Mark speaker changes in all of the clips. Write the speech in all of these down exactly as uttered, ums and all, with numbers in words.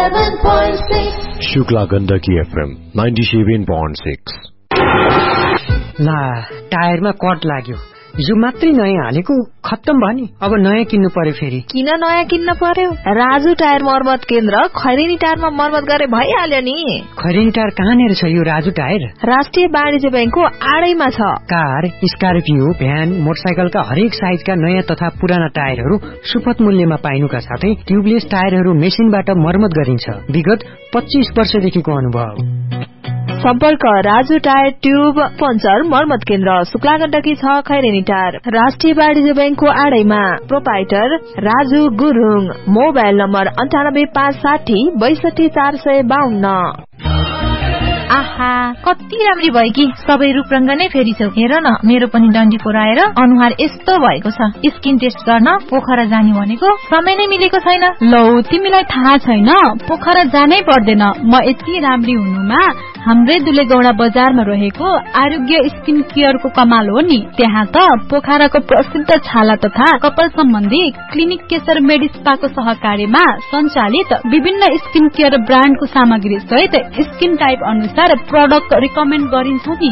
Speaker 1: ninety-seven point six.
Speaker 2: Shukla Gandaki FM ninety-seven point six.
Speaker 3: ला टायरमा cut लाग्यो, यो मात्रै नयाँ हालेको खत्तम भयो नि। अब नयाँ किन्नु पर्यो फेरि।
Speaker 4: किन नयाँ किन्न पर्यो? राजु टायर मर्मत केन्द्र खैरेनी टायरमा मर्मत गरे भइहाल्यो नि।
Speaker 3: खैरेनी टायर कहाँनिर छ यो राजु टायर?
Speaker 4: राष्ट्रिय वाणिज्य बैंकको आडैमा छ।
Speaker 3: कार, स्कर्पियो, भ्यान, मोटरसाइकलका हरेक साइजका नयाँ तथा पुराना टायरहरू सुपथ मूल्यमा पाइनुका साथै ट्युबलेस टायरहरू मेसिनबाट मर्मत गरिन्छ। विगत पच्चीस वर्षदेखिको अनुभव।
Speaker 4: सम्पर्क राजु टायर ट्युब पञ्चर मर्मत केन्द्र शुक्ला गण्डकी छ खैरेनी टायर राष्ट्रिय वाणिज्य बैंकको आडैमा। Proprietor Raju Gurung. Mobile number अन्ठानब्बे पाँच साठी बैसठी चार सय बाहन्न।
Speaker 5: आहा कति राम्री भयो कि सबै रूपरंग नै फेरिछौ। हेर न मेरो पनि डन्डी कोराएर अनुहार यस्तो भएको छ। स्किन टेस्ट गर्न पोखरा जाने भनेको समय नै मिलेको छैन।
Speaker 6: लौ तिमीलाई थाहा छैन पोखरा जानै पर्दैन। म यति राम्री हुनुमा हाम्रै दुलेगौडा बजारमा रहेको आरोग्य स्किन केयरको कमाल हो नि। त्यहाँ त पोखराको प्रसिद्ध छाला तथा कपाल सम्बन्धी क्लिनिक केशर मेडिस्पाको सहकार्यमा सञ्चालित विभिन्न स्किन केयर ब्रान्डको सामग्री सहित स्किन टाइप अनुसार प्रोडक्ट रिकमेन्ड गरिन्छ नि।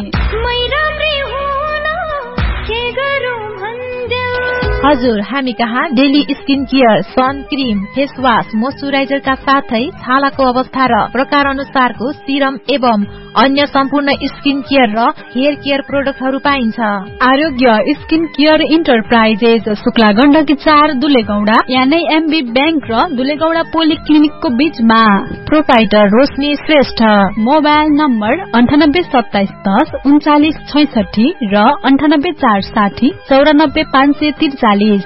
Speaker 5: हजुर हामी कहाँ daily skin care, sun cream, face wash, मोइस्चराइजरका साथै छालाको अवस्था र प्रकार अनुसारको सिरम एवं अन्य सम्पूर्ण स्किन केयर र हेयर केयर प्रोडक्टहरू पाइन्छ।
Speaker 6: आरोग्य skin care enterprises Shukla Gandaki चार दुलेगौडा यानी एमबी बैंक र दुलेगौडा पोलिक्लिनिकको बीचमा।
Speaker 5: प्रोपाइटर रोशनी श्रेष्ठ।
Speaker 6: मोबाइल नम्बर अन्ठानब्बे सत्ताइस दस उन्चालिस छैसठी र अन्ठानब्बे चार साठी चौरानब्बे पाँच सय त्रिचालिस।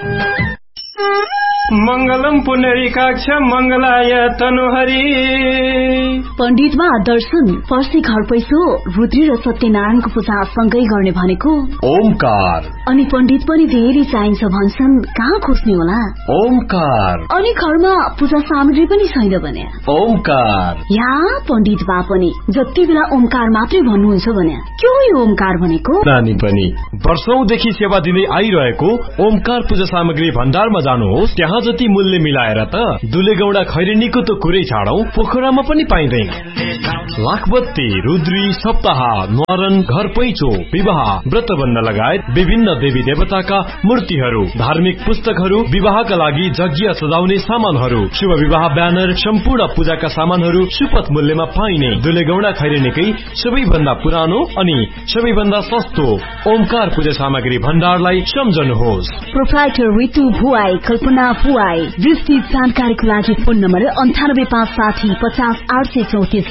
Speaker 7: मंगलम पुनरिकाक्ष मंगलाय तनुहरि।
Speaker 8: पण्डितमा दर्शन पर्सी घर पैसो रुद्री र सत्यनारायणको पूजा सँगै गर्ने भनेको
Speaker 2: ओमकार।
Speaker 8: अनि पण्डित पनि धेरै चाहिन्छ भन्छन्, कहाँ खोज्ने होला?
Speaker 2: ओमकार।
Speaker 8: अनि घरमा पूजा सामग्री पनि छैन भने
Speaker 2: ओमकार।
Speaker 8: या पण्डित बा पनि जति बेला ओमकार मात्रै भन्नुहुन्छ भने के हो यो ओमकार भनेको?
Speaker 9: नानी पनि वर्षौंदेखि सेवा दिँदै आइरहेको ओमकार पूजा सामग्री भण्डारमा जानुहोस्। त्यहाँ जति मूल्य मिलाएर त दुलेगौडा खैरेनीको त कुरै छाडौं, पोखरामा पनि पाइँदैन। लाखबत्ती, रुद्री, सप्ताह, न्वारन, घर पैचो, विवाह, व्रतबन्ध लगायत विभिन्न देवी देवताका मूर्तिहरू, धार्मिक पुस्तकहरू, विवाहका लागि जग्गिया सजाउने सामानहरू, शुभ विवाह ब्यानर, सम्पूर्ण पूजाका सामानहरू सुपथ मूल्यमा पाइने दुलेगौडा खैरेनीकै सबैभन्दा पुरानो अनि सबैभन्दा सस्तो ओमकार पूजा सामग्री भण्डारलाई सम्झनुहोस्।
Speaker 8: प्रोप्राइटर ऋतु भुवाई, कल्पना भुवाई। विस्तृत जानकारीको लागि फोन नम्बर अन्ठानब्बे पाँच साठी पचास आठ सय चौतिस।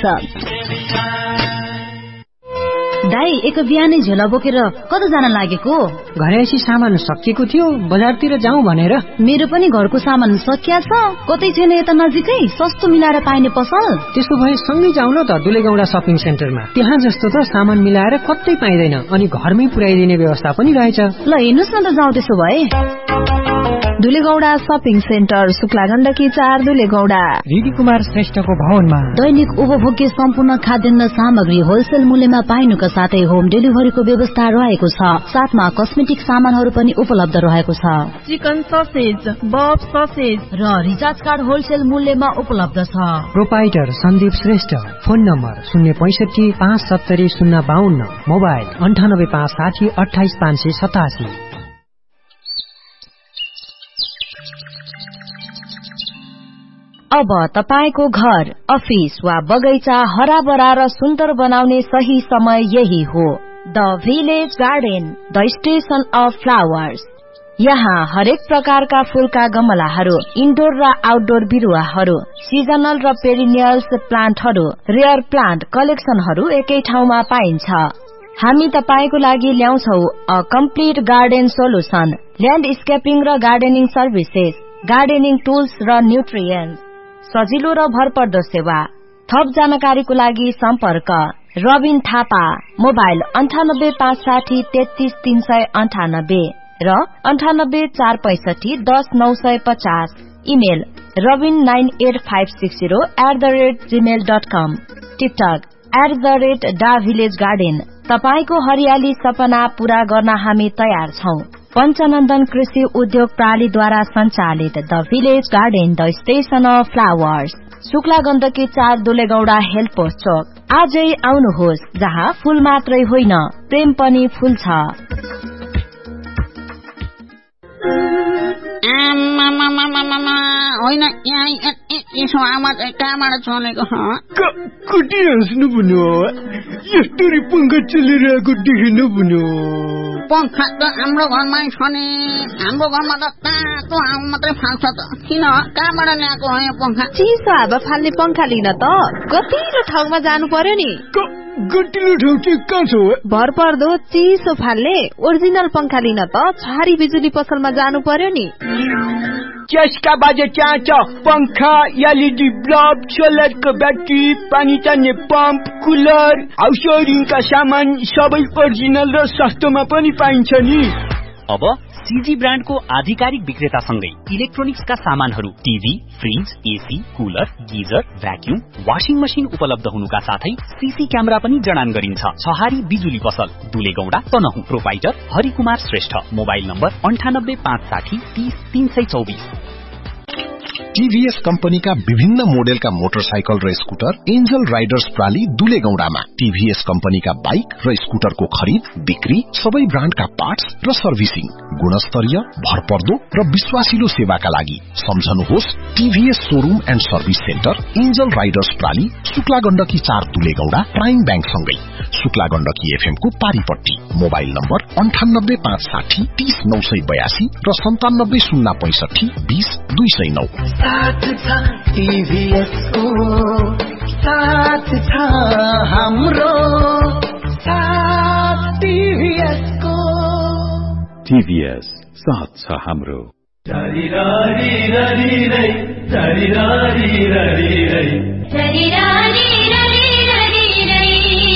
Speaker 10: दाई एक बिहानै झोला बोकेर कता जान लागेको?
Speaker 3: घरे आइसी सामान सकिएको थियो, बजारतिर जाउँ भनेर।
Speaker 10: मेरो पनि घरको सामान सकिया छ। कतै छैन यता नजिकै सस्तो मिलाएर पाइने पसल?
Speaker 3: त्यसो भए सँगै जाउँ न त दुलेगौडा शपिङ सेन्टरमा। त्यहाँ जस्तो त सामान मिलाएर कतै पाइँदैन अनि घरमै पुर्याइदिने व्यवस्था पनि रहेछ।
Speaker 4: ल हेर्नुस् न त जाउँ त्यसो भए। दुलेगौडा शपिङ सेन्टर शुक्ला गण्डकी चार दुलेगौडा।
Speaker 3: रिडी कुमार श्रेष्ठको भवनमा
Speaker 10: दैनिक उपभोग्य सम्पूर्ण खाद्यान्न सामग्री होलसेल मूल्यमा पाइनुका साथै होम डेलिभरीको व्यवस्था रहेको छ। साथमा कस्मेटिक सामानहरू पनि उपलब्ध रहेको छ।
Speaker 6: चिकन ससेज, बफ ससेज
Speaker 10: र रिचार्ज कार्ड होलसेल मूल्यमा उपलब्ध छ।
Speaker 3: Proprietor Sandeep Shrestha. Phone number शून्य पैसठी पाँच सत्तरी शून्य बाहन्न। मोबाइल अन्ठानब्बे पाँच साठी अठाइस पाँच सय सतासी।
Speaker 4: अब तपाईको घर, अफिस वा बगैँचा हराभरा र सुन्दर बनाउने सही समय यही हो। The village garden, the station of flowers. यहाँ हरेक प्रकारका फूलका गमलाहरू, इन्डोर र आउटडोर बिरुवाहरू, सिजनल र पेरिनियल्स प्लान्टहरू, रेयर प्लान्ट कलेक्सनहरू एकै ठाउँमा पाइन्छ। हामी तपाईको लागि ल्याउँछौ अ कम्प्लिट गार्डन सोलुसन, ल्यान्डस्केपिङ र गार्डनिङ सर्भिसेस, गार्डनिङ टुल्स र न्युट्रिएन्ट्स, सजिलो र भरपर्दो सेवा। थप जानकारीको लागि सम्पर्क रबिन थापा। मोबाइल अन्ठानब्बे पाँच साठी तेत्तीस तीन सय अन्ठानब्बे र अन्ठानब्बे चार पैसठी दस नौ सय पचास। Email Rabin nine at five six zero at the rate Gmail dot com. TikTok at the rate डा भिलेज गार्डन। तपाईको हरियाली सपना पूरा गर्न हामी तयार छौं। पञ्चनन्दन कृषि उद्योग प्रणालीद्वारा सञ्चालित the village garden, the station of flowers. Shukla Gandaki चार दुलेगौडा हेल्थ पोस्ट चोक। आजै आउनुहोस्, जहाँ फूल मात्रै होइन प्रेम पनि फूल छ।
Speaker 1: होइन यसो आवाज कहाँबाट चलेको?
Speaker 11: कति हाँस्नु भन्यो, यस्तरी पंखा चलिरहेको देखिनु भन्यो।
Speaker 1: पंखा त हाम्रो घरमै छ नि, हाम्रो घरमा त तातो हावा मात्रै फाल्छ त। किन, कहाँबाट ल्याएको हो यो पंखा?
Speaker 5: चिसो हावा फाल्ने पंखा लिन त गतिलो ठाउँमा जानु पर्यो नि।
Speaker 11: गतिलो ठाउँ चाहिँ कहाँ छ?
Speaker 5: भर पर्दो चिसो फाल्ने ओरिजिनल पंखा लिन त छहारी बिजुली पसलमा जानु पर्यो नि।
Speaker 11: चस्का बाजे चाहन्छ पंखा, एलईडी बल्ब, सोलरको ब्याट्री, पानी तान्ने पम्प, कुलर, हाउस वायरिङका सामान सबै ओरिजिनल र सस्तोमा पनि पाइन्छ नि।
Speaker 12: अब सीजी ब्रान्डको आधिकारिक विक्रेतासँगै इलेक्ट्रोनिक्सका सामानहरू, TV, fridge, AC, cooler, geyser, vacuum, washing machine उपलब्ध हुनुका साथै सीसी क्यामेरा पनि जडान गरिन्छ। छहारी बिजुली पसल, दुलेगौडा, Tanahun. Proprietor Harikumar Shrestha. Mobile number अन्ठानब्बे पाँच साठी तीस तीन सय चौबिस।
Speaker 13: टीभीएस कम्पनीका विभिन्न मोडेलका मोटरसाइकल र स्कुटर एन्जल राइडर्स प्राली दुलेगौडामा। टीभीएस कम्पनीका बाइक र स्कुटरको खरिद, बिक्री, सबै ब्रान्डका पार्ट्स र सर्भिसिङ, गुणस्तरीय, भरपर्दो र विश्वासिलो सेवाका लागि सम्झनुहोस् TVS showroom and service centre, angel Riders प्राली, Shukla Gandaki चार दुलेगौडा, प्राइम बैंक सँगै शुक्ला गण्डकी एफएम को पारीपट्टी। मोबाइल नम्बर अन्ठानब्बे पाँच साठी तीस नौ सय बयासी र सन्तानब्बे शून्य पैंसठी बीस दुई सय नौ।
Speaker 14: साथ था टीवीएस को, साथ था हाम्रो साथ टीवीएस को।
Speaker 2: टीवीएस साथ छ हाम्रो।
Speaker 14: ररी ररी ररी रै, ररी ररी ररी रै, ररी ररी ररी ररी रै।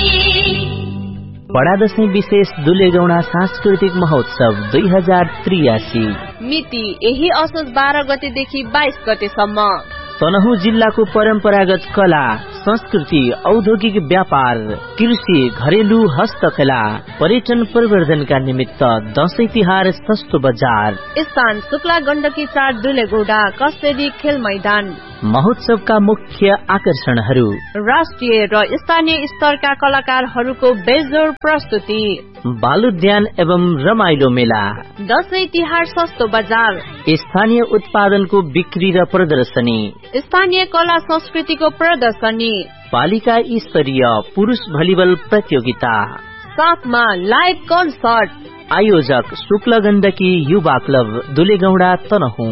Speaker 15: बडा दशैं विशेष दुलेगौडा सांस्कृतिक महोत्सव दुई हजार त्रियासी।
Speaker 5: मिति यही असोज बाह्र गतेदेखि बाइस गतेसम्म।
Speaker 15: तनहुँ जिल्लाको परम्परागत कला, संस्कृति, औद्योगिक व्यापार, कृषि, घरेलु हस्तकला, पर्यटन प्रवर्धनका निमित्त दशैं तिहार सस्तो बजार।
Speaker 5: स्थान शुक्ला गण्डकी चार दुलेगौडा, कस्तेरी खेल मैदान।
Speaker 15: महोत्सवका मुख्य आकर्षणहरू
Speaker 5: राष्ट्रिय र स्थानीय स्तरका कलाकारहरूको बेजोड प्रस्तुति,
Speaker 15: बालुद्यान एवं रमाइलो मेला,
Speaker 5: दशैं तिहार सस्तो बजार,
Speaker 15: स्थानीय उत्पादनको बिक्री र प्रदर्शनी,
Speaker 5: स्थानीय कला संस्कृतिको प्रदर्शनी,
Speaker 15: पालिका स्तरीय पुरुष भलिबल प्रतियोगिता,
Speaker 5: साथमा लाइभ कन्सर्ट।
Speaker 15: आयोजक शुक्ला गण्डकी युवा क्लब, दुलेगौडा, तनहुँ।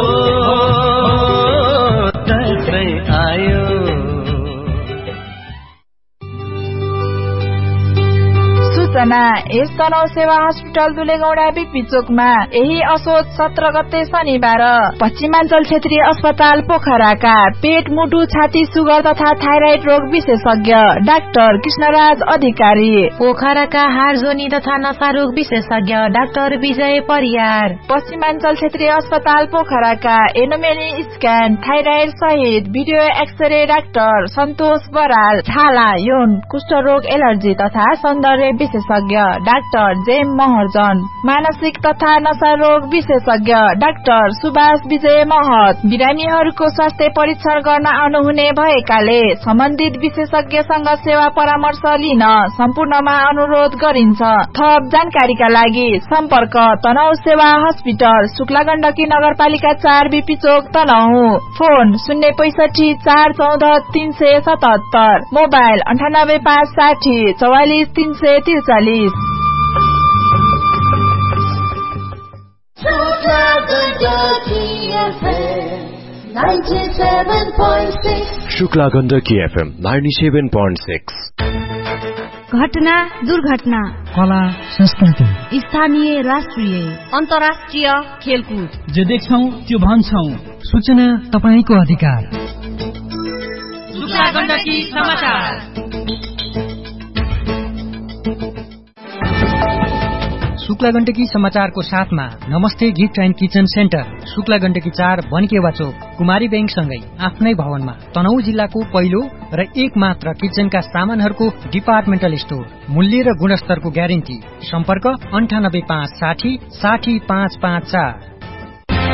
Speaker 14: आयो
Speaker 16: सूचना यस तनहुँ सेवा हस्पिटल दुलेगौडा बिपी चोकमा यही असोज सत्र गते शनिबार पश्चिमाञ्चल क्षेत्रीय अस्पताल पोखराका पेट, मुटु, छाती, सुगर तथा थाइराइड रोग विशेषज्ञ डाक्टर कृष्णराज अधिकारी,
Speaker 5: पोखराका हार्जोनी तथा नशा रोग विशेषज्ञ डाक्टर विजय परियार,
Speaker 16: पश्चिमाञ्चल क्षेत्रीय अस्पताल पोखराका एनोमेली स्क्यान, थाइराइड सहित भिडियो एक्सरे डाक्टर सन्तोष बराल, छाला, यौन, कुष्ठरोग, एलर्जी तथा सौन्दर्य विशेषज्ञ डाक्टर जेम महर्जन, मानसिक तथा नशा रोग विशेषज्ञ डाक्टर सुभाष विजय महत, बिरामीहरूको स्वास्थ्य परीक्षण गर्न आउनुहुने भएकाले सम्बन्धित विशेषज्ञसँग सेवा परामर्श लिन सम्पूर्णमा अनुरोध गरिन्छ। थप जानकारीका लागि सम्पर्क तनहुँ सेवा हस्पिटल, शुक्ला गण्डकी नगरपालिका चार बिपी चोक, तनहुँ। फोन शून्य पैसठी चार चौध तीन सय सतहत्तर। मोबाइल अन्ठानब्बे पाँच साठी चौवालिस तीन सय त्रिचालिस।
Speaker 2: शुक्ला गण्डकी एफएम नाइन्टी सेवन पोइन्ट सिक्स।
Speaker 6: घटना, दुर्घटना,
Speaker 3: कला, संस्कृति,
Speaker 6: स्थानीय, राष्ट्रिय,
Speaker 5: अन्तर्राष्ट्रिय खेलकुद,
Speaker 3: जे देख्छौं त्यो भन्छौं। सूचना तपाईको अधिकार।
Speaker 5: शुक्ला गण्डकी समाचार।
Speaker 3: शुक्ला गण्डकी समाचारको साथमा नमस्ते gift and kitchen centre, Shukla Gandaki चार बनकेवा चोक, कुमारी बैंक सँगै आफ्नै भवनमा तनहुँ जिल्लाको पहिलो र एक मात्र किचनका सामानहरूको डिपार्टमेन्टल स्टोर। मूल्य र गुणस्तरको ग्यारेन्टी। सम्पर्क अन्ठानब्बे पाँच साठी साठी पाँच पाँच चार।